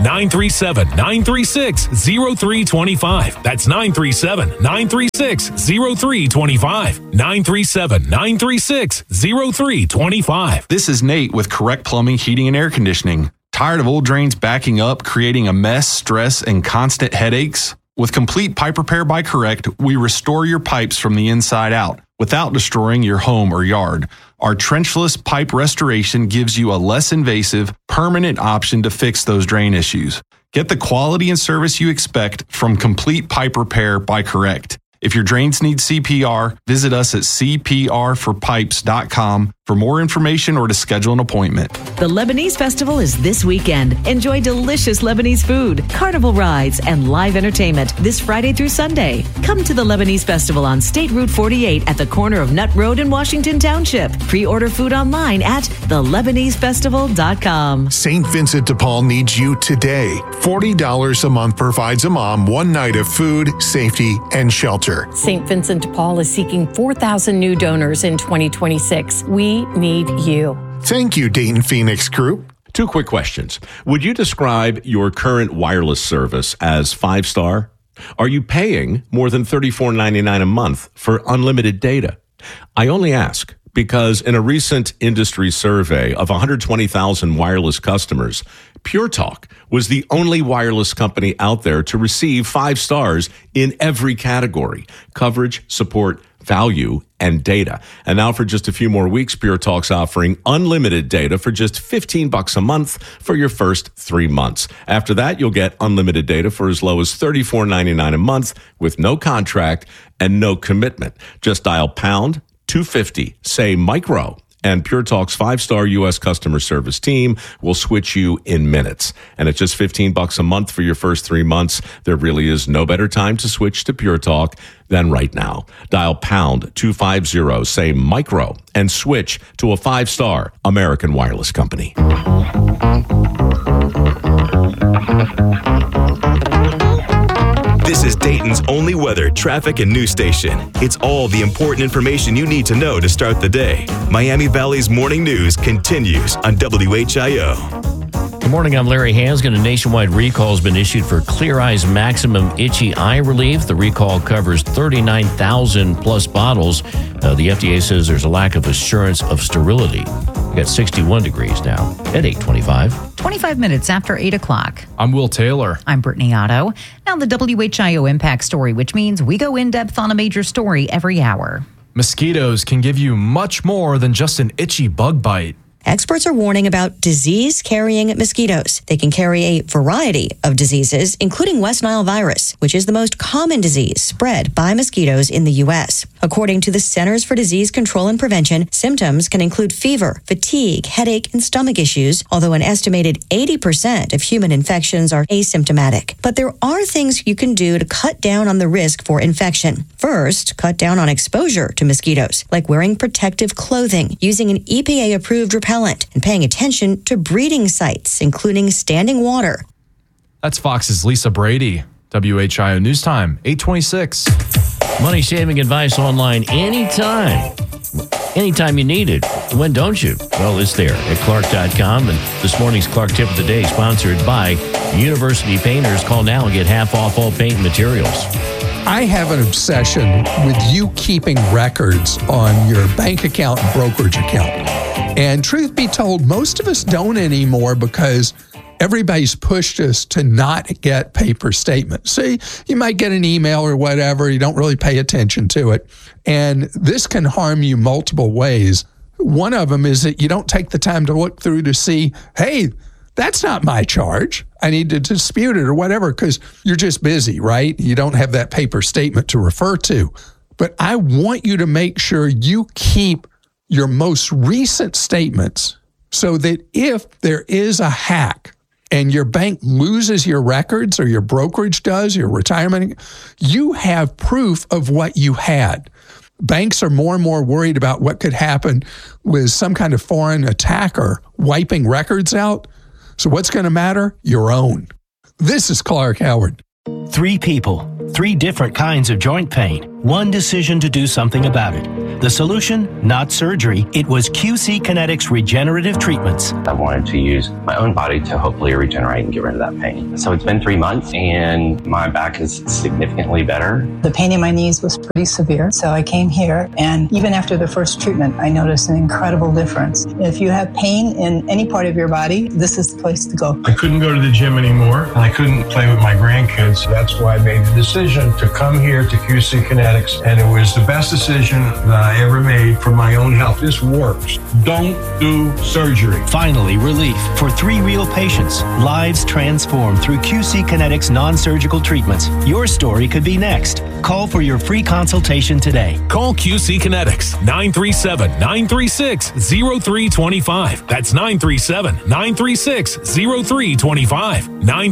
937-936-0325. That's 937-936-0325. 937-936-0325. This is Nate with Correct Plumbing, Heating, and Air Conditioning. Tired of old drains backing up, creating a mess, stress, and constant headaches? With complete pipe repair by Correct, we restore your pipes from the inside out without destroying your home or yard. Our trenchless pipe restoration gives you a less invasive, permanent option to fix those drain issues. Get the quality and service you expect from Complete Pipe Repair by Correct. If your drains need CPR, visit us at cprforpipes.com for more information or to schedule an appointment. The Lebanese Festival is this weekend. Enjoy delicious Lebanese food, carnival rides, and live entertainment this Friday through Sunday. Come to the Lebanese Festival on State Route 48 at the corner of Nutt Road in Washington Township. Pre-order food online at thelebanesefestival.com. St. Vincent de Paul needs you today. $40 a month provides a mom one night of food, safety, and shelter. St. Vincent de Paul is seeking 4,000 new donors in 2026. We need you. Thank you, Dayton Phoenix Group. 2 quick questions. Would you describe your current wireless service as 5-star? Are you paying more than $34.99 a month for unlimited data? I only ask because in a recent industry survey of 120,000 wireless customers, Pure Talk was the only wireless company out there to receive 5 stars in every category: coverage, support, value, and data. And now for just a few more weeks, Pure Talk's offering unlimited data for just $15 a month for your first 3 months. After that, you'll get unlimited data for as low as $34.99 a month with no contract and no commitment. Just dial pound 250, say micro, and Pure Talk's 5-star U.S. customer service team will switch you in minutes. And at just $15 a month for your first 3 months, there really is no better time to switch to Pure Talk than right now. Dial pound 250, say micro, and switch to a 5-star American wireless company. This is Dayton's only weather, traffic, and news station. It's all the important information you need to know to start the day. Miami Valley's morning news continues on WHIO. Good morning, I'm Larry Hansgen. A nationwide recall has been issued for Clear Eyes Maximum Itchy Eye Relief. The recall covers 39,000 plus bottles. The FDA says there's a lack of assurance of sterility. We got 61 degrees now at 8:25. 25 minutes after 8 o'clock. I'm Will Taylor. I'm Brittany Otto. Now the WHIO Impact Story, which means we go in depth on a major story every hour. Mosquitoes can give you much more than just an itchy bug bite. Experts are warning about disease-carrying mosquitoes. They can carry a variety of diseases, including West Nile virus, which is the most common disease spread by mosquitoes in the U.S. According to the Centers for Disease Control and Prevention, symptoms can include fever, fatigue, headache, and stomach issues, although an estimated 80% of human infections are asymptomatic. But there are things you can do to cut down on the risk for infection. First, cut down on exposure to mosquitoes, like wearing protective clothing, using an EPA-approved repellent, and paying attention to breeding sites, including standing water. That's Fox's Lisa Brady. WHIO News Time, 8:26. Money saving advice online anytime. Anytime you need it. When don't you? Well, it's there at Clark.com. And this morning's Clark Tip of the Day, sponsored by University Painters. Call now and get half off all paint materials. I have an obsession with you keeping records on your bank account and brokerage account. And truth be told, most of us don't anymore because everybody's pushed us to not get paper statements. See, you might get an email or whatever, you don't really pay attention to it. And this can harm you multiple ways. One of them is that you don't take the time to look through to see, hey, that's not my charge. I need to dispute it or whatever, because you're just busy, right? You don't have that paper statement to refer to. But I want you to make sure you keep your most recent statements so that if there is a hack and your bank loses your records, or your brokerage does, your retirement, you have proof of what you had. Banks are more and more worried about what could happen with some kind of foreign attacker wiping records out. So what's going to matter? Your own. This is Clark Howard. 3 people, 3 different kinds of joint pain, 1 decision to do something about it. The solution, not surgery. It was QC Kinetics regenerative treatments. I wanted to use my own body to hopefully regenerate and get rid of that pain. So it's been 3 months and my back is significantly better. The pain in my knees was pretty severe, so I came here, and even after the first treatment, I noticed an incredible difference. If you have pain in any part of your body, this is the place to go. I couldn't go to the gym anymore, and I couldn't play with my grandkids. That's why I made the decision to come here to QC Kinetics, and it was the best decision that I ever made for my own health. This works. Don't do surgery. Finally, relief for 3 real patients. Lives transformed through QC Kinetics non-surgical treatments. Your story could be next. Call for your free consultation today. Call QC Kinetics 937-936-0325. That's 937-936-0325.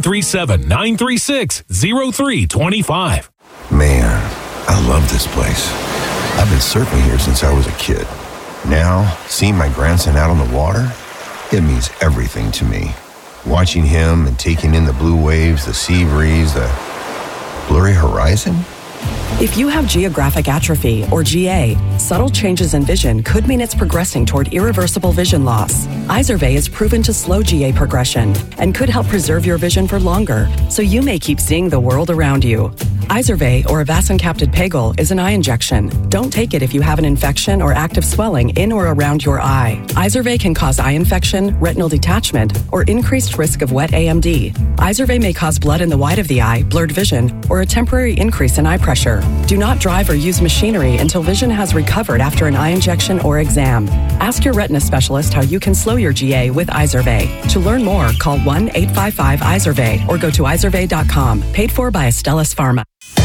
937-936-0325. Man, I love this place. I've been surfing here since I was a kid. Now, seeing my grandson out on the water, it means everything to me. Watching him and taking in the blue waves, the sea breeze, the blurry horizon. If you have geographic atrophy, or GA, subtle changes in vision could mean it's progressing toward irreversible vision loss. Izervay is proven to slow GA progression and could help preserve your vision for longer, so you may keep seeing the world around you. Izervay, or avacincaptad pegol, is an eye injection. Don't take it if you have an infection or active swelling in or around your eye. Izervay can cause eye infection, retinal detachment, or increased risk of wet AMD. Izervay may cause blood in the white of the eye, blurred vision, or a temporary increase in eye pressure. Do not drive or use machinery until vision has recovered after an eye injection or exam. Ask your retina specialist how you can slow your GA with Izervay. To learn more, call 1-855-IZERVAY or go to izervay.com. Paid for by Astellas Pharma.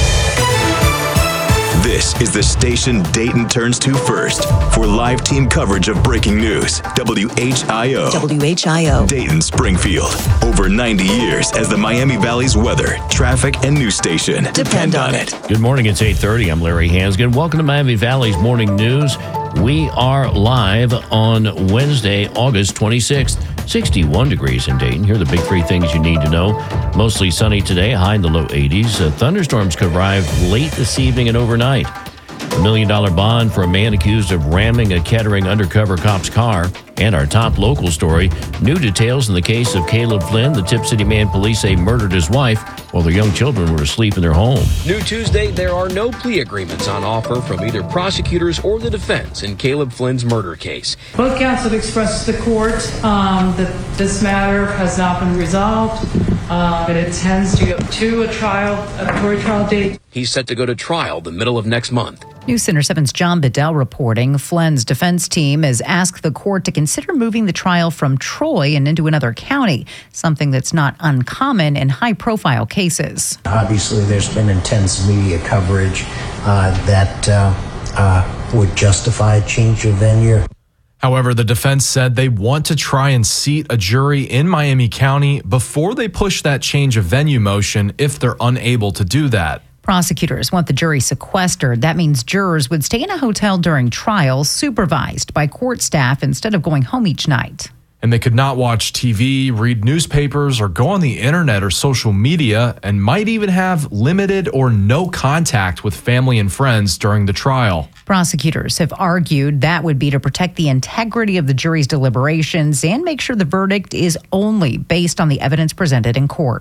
This is the station Dayton turns to first for live team coverage of breaking news. WHIO. WHIO. Dayton, Springfield. Over 90 years as the Miami Valley's weather, traffic, and news station. Depend on it. Good morning. It's 8:30. I'm Larry Hansgen. Welcome to Miami Valley's Morning News. We are live on Wednesday, August 26th. 61 degrees in Dayton. Here are the big 3 things you need to know. Mostly sunny today, high in the low 80s. Thunderstorms could arrive late this evening and overnight. $1 million bond for a man accused of ramming a Kettering undercover cop's car. And our top local story, new details in the case of Caleb Flynn. The Tip City man police say murdered his wife while their young children were asleep in their home. New Tuesday, there are no plea agreements on offer from either prosecutors or the defense in Caleb Flynn's murder case. Both counsel have expressed to the court that this matter has not been resolved. It intends to go to a jury trial date. He's set to go to trial the middle of next month. News Center 7's John Bedell reporting Flynn's defense team has asked the court to consider moving the trial from Troy and into another county, something that's not uncommon in high-profile cases. Obviously, there's been intense media coverage that would justify a change of venue. However, the defense said they want to try and seat a jury in Miami County before they push that change of venue motion if they're unable to do that. Prosecutors want the jury sequestered. That means jurors would stay in a hotel during trial, supervised by court staff instead of going home each night. And they could not watch TV, read newspapers, or go on the internet or social media, and might even have limited or no contact with family and friends during the trial. Prosecutors have argued that would be to protect the integrity of the jury's deliberations and make sure the verdict is only based on the evidence presented in court.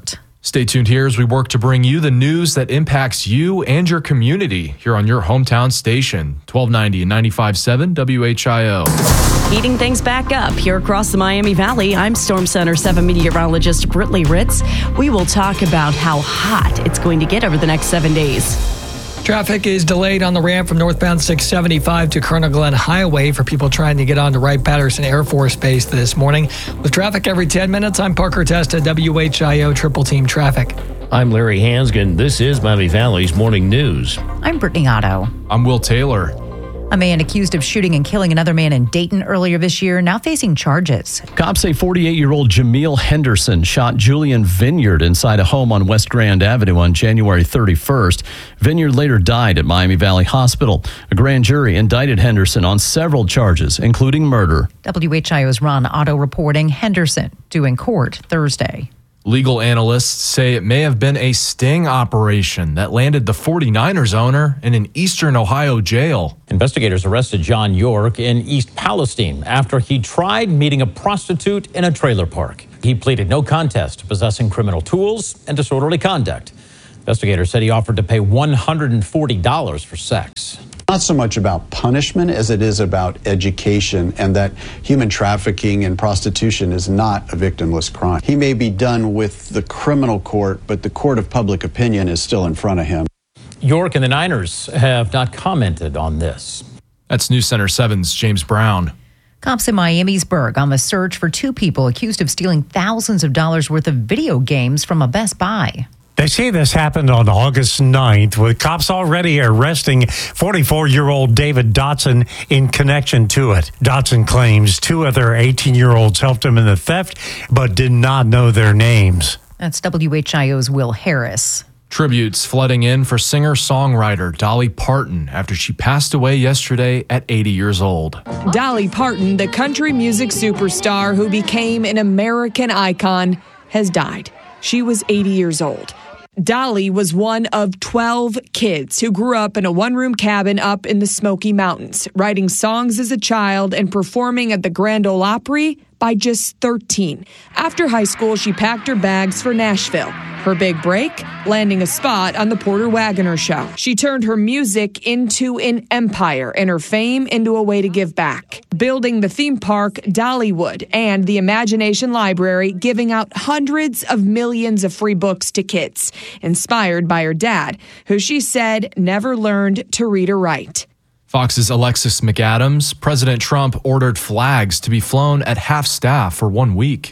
Stay tuned here as we work to bring you the news that impacts you and your community here on your hometown station, 1290 and 95.7 WHIO. Heating things back up here across the Miami Valley. I'm Storm Center 7 meteorologist Brittany Ritz. We will talk about how hot it's going to get over the next 7 days. Traffic is delayed on the ramp from northbound 675 to Colonel Glenn Highway for people trying to get on to Wright-Patterson Air Force Base this morning. With traffic every 10 minutes, I'm Parker Testa, WHIO Triple Team Traffic. I'm Larry Hansgen. This is Miami Valley's Morning News. I'm Brittany Otto. I'm Will Taylor. A man accused of shooting and killing another man in Dayton earlier this year now facing charges. Cops say 48-year-old Jameel Henderson shot Julian Vineyard inside a home on West Grand Avenue on January 31st. Vineyard later died at Miami Valley Hospital. A grand jury indicted Henderson on several charges, including murder. WHIO's Ron Otto reporting Henderson due in court Thursday. Legal analysts say it may have been a sting operation that landed the 49ers owner in an eastern Ohio jail. Investigators arrested John York in East Palestine after he tried meeting a prostitute in a trailer park. He pleaded no contest to possessing criminal tools and disorderly conduct. Investigators said he offered to pay $140 for sex. Not so much about punishment as it is about education, and that human trafficking and prostitution is not a victimless crime. He may be done with the criminal court, but the court of public opinion is still in front of him. York and the Niners have not commented on this. That's News Center 7's James Brown. Cops in Miamisburg on the search for two people accused of stealing thousands of dollars worth of video games from a Best Buy. They say this happened on August 9th, with cops already arresting 44-year-old David Dotson in connection to it. Dotson claims two other 18-year-olds helped him in the theft, but did not know their names. That's WHIO's Will Harris. Tributes flooding in for singer-songwriter Dolly Parton after she passed away yesterday at 80 years old. Dolly Parton, the country music superstar who became an American icon, has died. She was 80 years old. Dolly was one of 12 kids who grew up in a one-room cabin up in the Smoky Mountains, writing songs as a child and performing at the Grand Ole Opry by just 13. After high school, she packed her bags for Nashville. Her big break, landing a spot on the Porter Wagoner Show. She turned her music into an empire and her fame into a way to give back. Building the theme park Dollywood and the Imagination Library, giving out hundreds of millions of free books to kids, inspired by her dad, who she said never learned to read or write. Fox's Alexis McAdams, President Trump ordered flags to be flown at half staff for 1 week.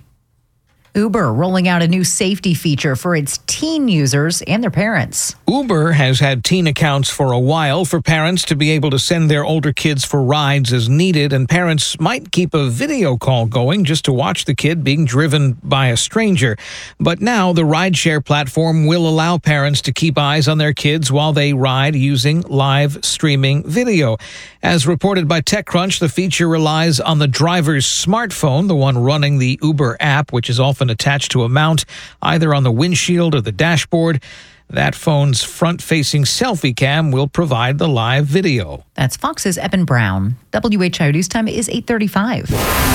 Uber rolling out a new safety feature for its teen users and their parents. Uber has had teen accounts for a while for parents to be able to send their older kids for rides as needed, and parents might keep a video call going just to watch the kid being driven by a stranger. But now the rideshare platform will allow parents to keep eyes on their kids while they ride using live streaming video. As reported by TechCrunch, the feature relies on the driver's smartphone, the one running the Uber app, which is often attached to a mount either on the windshield or the dashboard. That phone's front-facing selfie cam will provide the live video. That's Fox's Eben Brown. WHIO News Time is 8:35.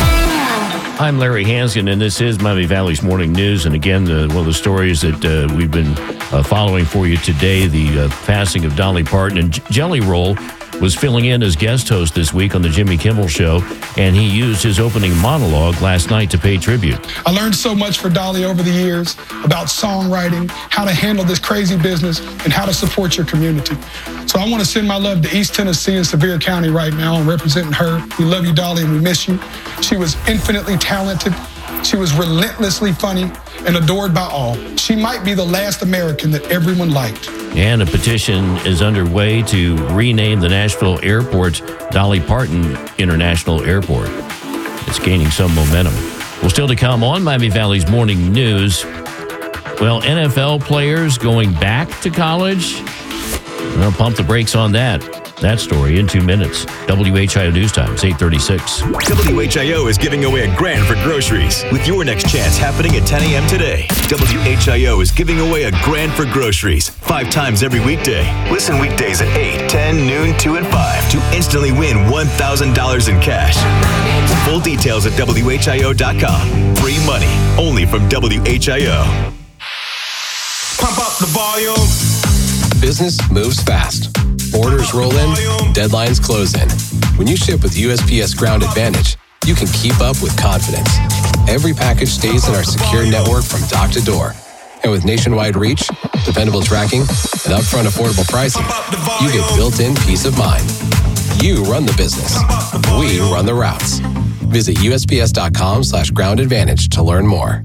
I'm Larry Hansgen, and this is Miami Valley's Morning News. And again, one of the stories that we've been following for you today, the passing of Dolly Parton. And Jelly Roll was filling in as guest host this week on the Jimmy Kimmel Show, and he used his opening monologue last night to pay tribute. I learned so much for Dolly over the years about songwriting, how to handle this crazy business, and how to support your community. So I want to send my love to East Tennessee and Sevier County right now. I'm representing her. We love you, Dolly, and we miss you. She was infinitely talented. She was relentlessly funny and adored by all. She might be the last American that everyone liked. And a petition is underway to rename the Nashville airport Dolly Parton International Airport. It's gaining some momentum. Well, still to come on Miami Valley's Morning News. Well, NFL players going back to college? Well, pump the brakes on that. That story in 2 minutes. WHIO News Time, it's 8:36. WHIO is giving away $1,000 for groceries with your next chance happening at 10 a.m. today. WHIO is giving away $1,000 for groceries 5 times every weekday. Listen weekdays at 8, 10, noon, 2, and 5 to instantly win $1,000 in cash. Full details at WHIO.com. Free money only from WHIO. the volume. Business moves fast. Orders roll in, deadlines close in. When you ship with USPS Ground Advantage, you can keep up with confidence. Every package stays in our secure network from dock to door. And with nationwide reach, dependable tracking, and upfront affordable pricing, you get built-in peace of mind. You run the business. We run the routes. Visit USPS.com/Ground Advantage to learn more.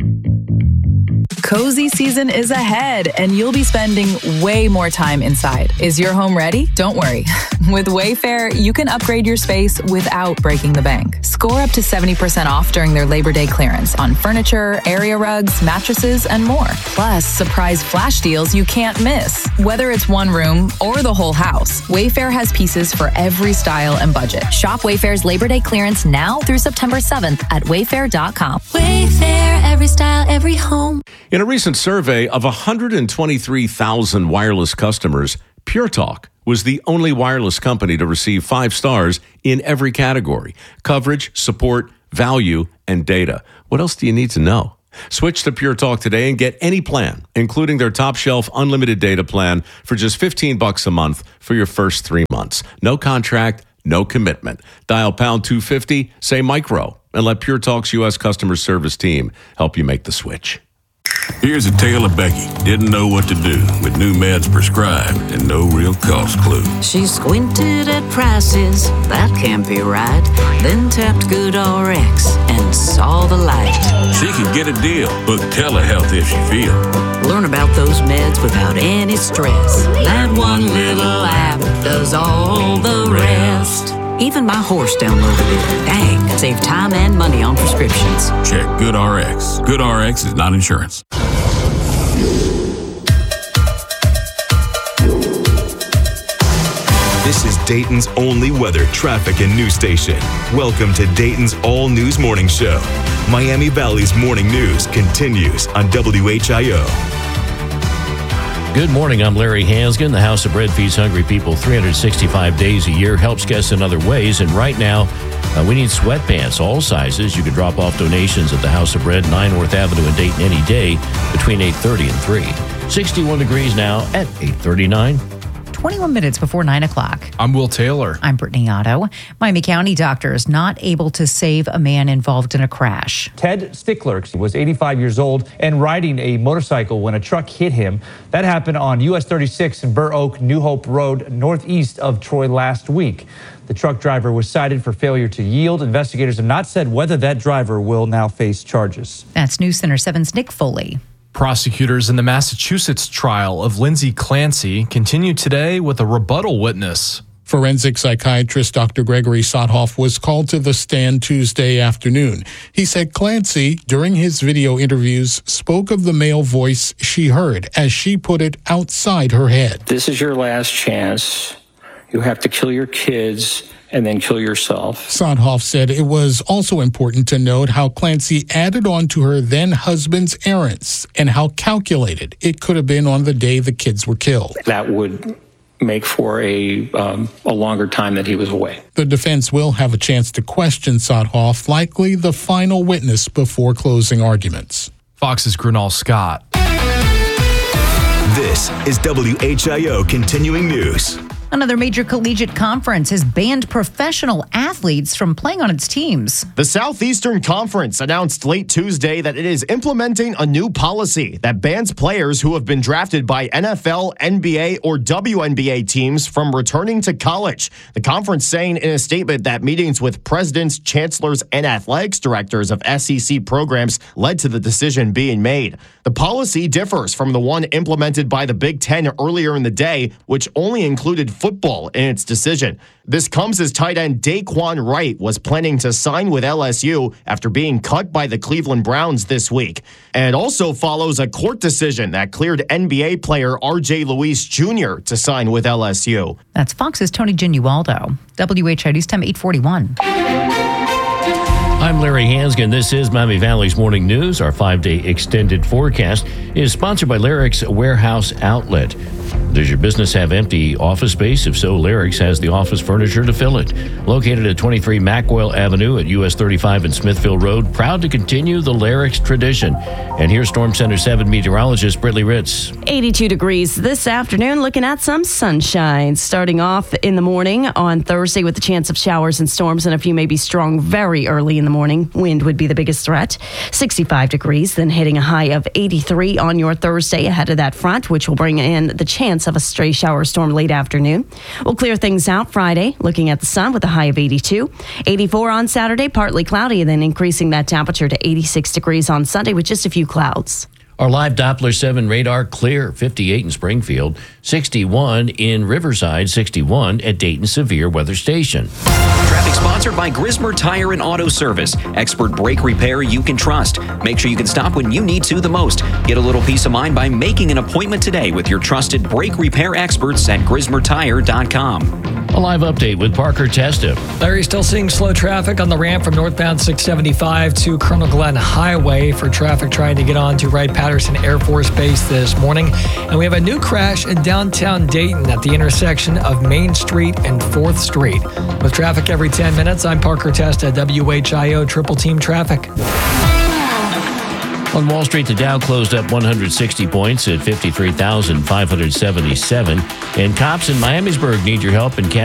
Cozy season is ahead, and you'll be spending way more time inside. Is your home ready? Don't worry. With Wayfair, you can upgrade your space without breaking the bank. Score up to 70% off during their Labor Day clearance on furniture, area rugs, mattresses, and more. Plus, surprise flash deals you can't miss. Whether it's one room or the whole house, Wayfair has pieces for every style and budget. Shop Wayfair's Labor Day clearance now through September 7th at wayfair.com. Wayfair, every style, every home. In a recent survey of 123,000 wireless customers, Pure Talk was the only wireless company to receive 5 stars in every category: coverage, support, value, and data. What else do you need to know? Switch to Pure Talk today and get any plan, including their top shelf unlimited data plan for just $15 a month for your first 3 months. No contract, no commitment. Dial pound 250, say micro, and let Pure Talk's U.S. customer service team help you make the switch. Here's a tale of Becky. Didn't know what to do with new meds prescribed and no real cost clue. She squinted at prices, that can't be right. Then tapped GoodRx and saw the light. She could get a deal. Book telehealth if she feels. Learn about those meds without any stress. That one little app does all the rest. Even my horse downloaded it. Dang, save time and money on prescriptions. Check GoodRx. GoodRx is not insurance. This is Dayton's only weather, traffic, and news station. Welcome to Dayton's All News Morning Show. Miami Valley's morning news continues on WHIO. Good morning. I'm Larry Hansgen. The House of Bread feeds hungry people 365 days a year, helps guests in other ways. And right now, we need sweatpants, all sizes. You can drop off donations at the House of Bread, 9 North Avenue in Dayton any day between 8:30 and 3. 61 degrees now at 8:39. 21 minutes before 9 o'clock. I'm Will Taylor. I'm Brittany Otto. Miami County doctors not able to save a man involved in a crash. Ted Stickler was 85 years old and riding a motorcycle when a truck hit him. That happened on US 36 in Burr Oak, New Hope Road, northeast of Troy last week. The truck driver was cited for failure to yield. Investigators have not said whether that driver will now face charges. That's News Center 7's Nick Foley. Prosecutors in the Massachusetts trial of Lindsay Clancy continue today with a rebuttal witness. Forensic psychiatrist Dr. Gregory Sothoff was called to the stand Tuesday afternoon. He said Clancy, during his video interviews, spoke of the male voice she heard, as she put it, outside her head. This is your last chance. You have to kill your kids and then kill yourself. Sothoff said it was also important to note how Clancy added on to her then-husband's errands and how calculated it could have been on the day the kids were killed. That would make for a longer time that he was away. The defense will have a chance to question Sothoff, likely the final witness before closing arguments. Fox's Grunal Scott. This is WHIO Continuing News. Another major collegiate conference has banned professional athletes from playing on its teams. The Southeastern Conference announced late Tuesday that it is implementing a new policy that bans players who have been drafted by NFL, NBA, or WNBA teams from returning to college. The conference saying in a statement that meetings with presidents, chancellors, and athletics directors of SEC programs led to the decision being made. The policy differs from the one implemented by the Big Ten earlier in the day, which only included football in its decision. This comes as tight end Daquan Wright was planning to sign with LSU after being cut by the Cleveland Browns this week. And it also follows a court decision that cleared NBA player R.J. Luis Jr. to sign with LSU. That's Fox's Tony Genualdo. WHIO News Time 841. I'm Larry Hansgen. This is Miami Valley's Morning News. Our 5-day extended forecast is sponsored by Lyric's Warehouse Outlet. Does your business have empty office space? If so, Larix has the office furniture to fill it. Located at 23 Mackwell Avenue at US 35 and Smithfield Road, proud to continue the Larix tradition. And here's Storm Center 7 meteorologist Brittany Ritz. 82 degrees this afternoon, looking at some sunshine. Starting off in the morning on Thursday with the chance of showers and storms, and a few may be strong very early in the morning. Wind would be the biggest threat. 65 degrees, then hitting a high of 83 on your Thursday ahead of that front, which will bring in the chance of a stray shower storm late afternoon. We'll clear things out Friday, looking at the sun with a high of 82. 84 on Saturday, partly cloudy, and then increasing that temperature to 86 degrees on Sunday with just a few clouds. Our live Doppler 7 radar clear, 58 in Springfield, 61 in Riverside, 61 at Dayton Severe Weather Station. Traffic sponsored by Grismer Tire and Auto Service. Expert brake repair you can trust. Make sure you can stop when you need to the most. Get a little peace of mind by making an appointment today with your trusted brake repair experts at GrismerTire.com. A live update with Parker Testa. Larry, still seeing slow traffic on the ramp from northbound 675 to Colonel Glenn Highway for traffic trying to get on to Wright-Patterson Air Force Base this morning. And we have a new crash in downtown Dayton at the intersection of Main Street and 4th Street. With traffic every 10 minutes, I'm Parker Testa, WHIO Triple Team Traffic. On Wall Street, the Dow closed up 160 points at 53,577. And cops in Miamisburg need your help in catching